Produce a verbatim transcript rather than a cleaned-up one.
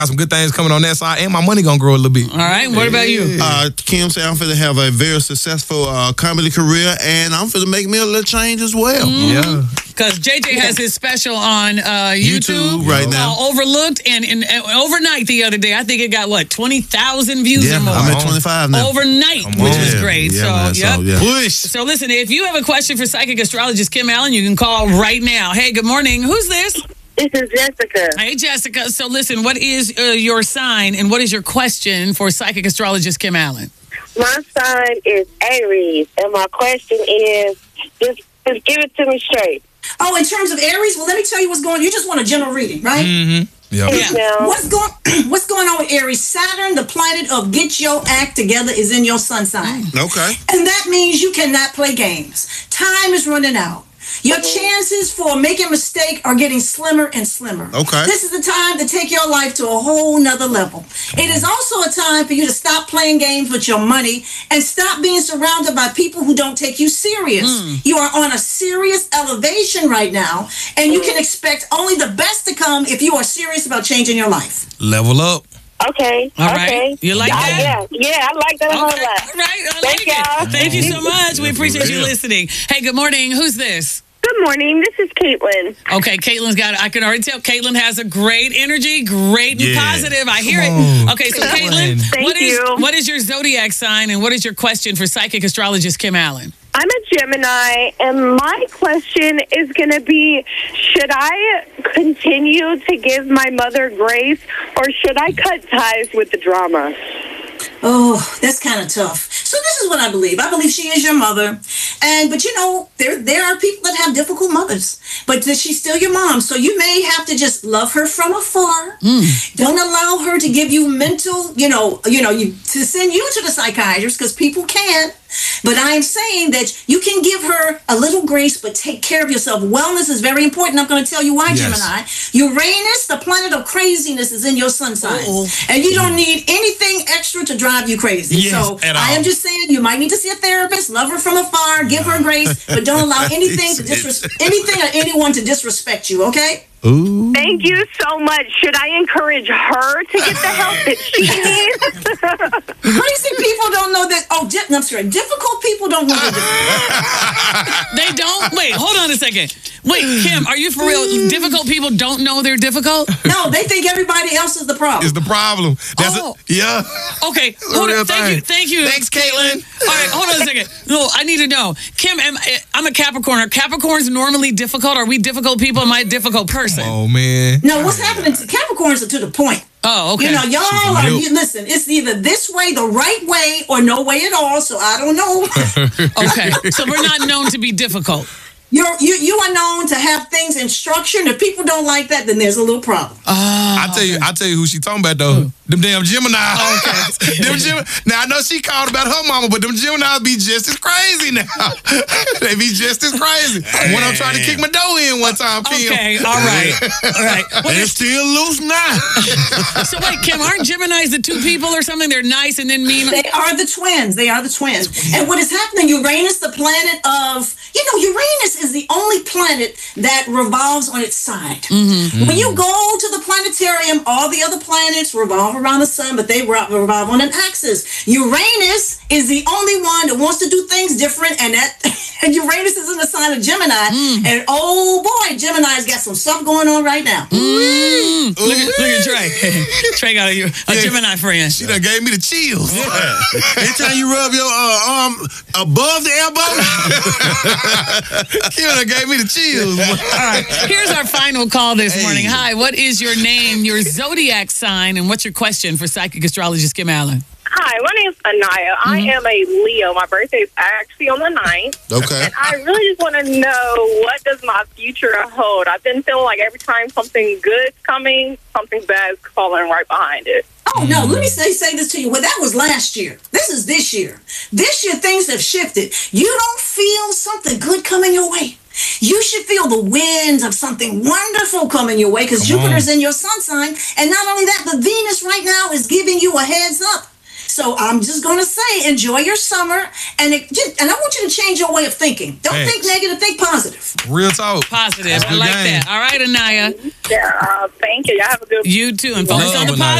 some good things coming on that side, and my money gonna grow a little bit. All right, what about you? Uh, Kim said I'm finna have a very successful uh, comedy career, and I'm finna make me a little change as well. Mm-hmm. Yeah. Because J J has his special on uh, YouTube, YouTube right now. Uh, overlooked, and, and, and overnight the other day, I think it got, what, twenty thousand views Yeah, or more? I'm at twenty-five now. Overnight, Come which on. was great. Yeah, so, man, yep. so, yeah. Push. So listen, if you have a question for psychic astrologist Kim Allen, you can call right now. Hey, good morning. Who's this? This is Jessica. Hey, Jessica. So listen, what is uh, your sign and what is your question for psychic astrologist Kim Allen? My sign is Aries, and my question is, just, just give it to me straight. Oh, in terms of Aries, well, let me tell you what's going on. You just want a general reading, right? Mm-hmm. Yep. Yes, ma'am. What's going What's going on with Aries? Saturn, the planet of get your act together, is in your sun sign. Okay. And that means you cannot play games. Time is running out. Your chances for making a mistake are getting slimmer and slimmer. Okay. This is the time to take your life to a whole nother level. It is also a time for you to stop playing games with your money and stop being surrounded by people who don't take you serious. Mm. You are on a serious elevation right now, and you can expect only the best to come if you are serious about changing your life. Level up. Okay. All right. Okay. You like yeah, that? Yeah, yeah, I like that a whole Okay. lot. All right. I Thank like y'all. it. Thank you so much. We Yeah, for appreciate you real. listening. Hey, good morning. Who's this? Good morning. This is Caitlin. Okay, Caitlin's got I can already tell Caitlin has a great energy, great and Yeah. positive. I hear Come it. on, Okay, so Caitlin. Caitlin, Thank what is you. what is your zodiac sign and what is your question for psychic astrologist Kim Allen? I'm a Gemini, and my question is going to be, should I continue to give my mother grace, or should I cut ties with the drama? Oh, that's kind of tough. So this is what I believe. I believe she is your mother. And, but you know, there there are people that have difficult mothers. But she's still your mom. So you may have to just love her from afar. Mm. Don't allow her to give you mental, you know, you know, you to send you to the psychiatrist, because people can. But I am saying that you can give her a little grace, but take care of yourself. Wellness is very important. I'm going to tell you why, Yes. Gemini. Uranus, the planet of craziness, is in your sun sign. Uh-oh. And you don't need anything extra to drive you crazy. Yes, so at I all. am just saying you might need to see a therapist, love her from afar, give her grace, but don't allow anything to disres- anything or anyone to disrespect you, okay? Ooh. Thank you so much. Should I encourage her to get the help that she needs? Crazy people don't know that. Oh, di- I'm sorry. Difficult people don't know that. They don't wait, hold on a second. Wait, Kim, are you for real? Difficult people don't know they're difficult? No, they think everybody else is the problem. Is the problem. That's Oh. it. Yeah. Okay, a hold real on. Thank thing. you, thank you. Thanks, Caitlin. All right, hold on a second. No, I need to know. Kim, am, I'm a Capricorn. Are Capricorns normally difficult? Are we difficult people? Am I a difficult person? Oh, man. No, what's happening to Capricorns are to the point. Oh, okay. You know, y'all are, milk. you, listen, it's either this way, the right way, or no way at all, so I don't know. Okay, so we're not known to be difficult. You're, you you are known to have things in structure, and if people don't like that, then there's a little problem. I tell you, I tell you who she talking about though. Them damn Gemini. Okay. them Gem- now I know she called about her mama, but them Geminis be just as crazy now. They be just as crazy. When I'm trying to kick my dough in one time, Kim. Okay, all right, all right. Well, They're still loose now. so wait, Kim, aren't Geminis the two people or something? They're nice and then mean. They are the twins. They are the twins. And what is happening, Uranus, the planet of, you know, Uranus is the only planet that revolves on its side. Mm-hmm. When you go to the planetarium, all the other planets revolve around the sun, but they re- revolve on an axis. Uranus is the only one that wants to do things different, and that and Uranus is in the sign of Gemini. Mm. And oh boy, Gemini's got some stuff going on right now. Mm. Look, at, look at Trey. Trey got a, a Yeah. Gemini friend. She done gave me the chills. Yeah. Anytime you rub your uh, arm above the elbow, Kim done gave me the chills. All right, here's our final call this Hey. morning. Hi, what is your name, your zodiac sign, and what's your question for psychic astrologist Kim Allen? Hi, my name's Anaya. I am a Leo. My birthday is actually on the ninth. okay. And I really just want to know, what does my future hold? I've been feeling like every time something good's coming, something bad's falling right behind it. Oh no, let me say say this to you. Well, that was last year. This is this year. This year things have shifted. You don't feel something good coming your way. You should feel the winds of something wonderful coming your way, because Come Jupiter's on. in your sun sign. And not only that, but Venus right now is giving you a heads up. So I'm just going to say, enjoy your summer, and it just, and I want you to change your way of thinking. Don't Thanks. think negative, think positive. Real talk. Positive. That's I good like game. that. All right, Anaya. Yeah, uh, thank you. Y'all have a good You too. And focus Love on the Anaya.